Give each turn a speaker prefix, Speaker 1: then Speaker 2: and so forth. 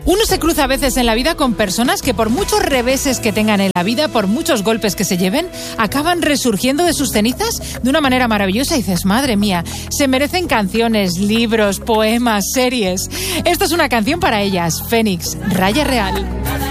Speaker 1: Uno se cruza a veces en la vida con personas que por muchos reveses que tengan en la vida, por muchos golpes que se lleven, acaban resurgiendo de sus cenizas de una manera maravillosa y dices, madre mía, se merecen canciones, libros, poemas, series. Esto es una canción para ellas, Fénix, Raya Real.